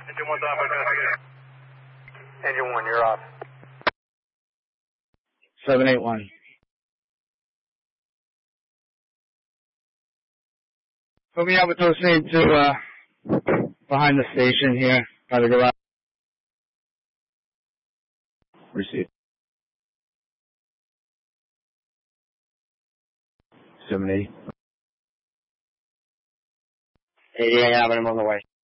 Engine 1's off, investigate. Engine 1, you're off. 781. Put me up with those things to, behind the station here, by the garage. Received. 780. 88, I'm on the way.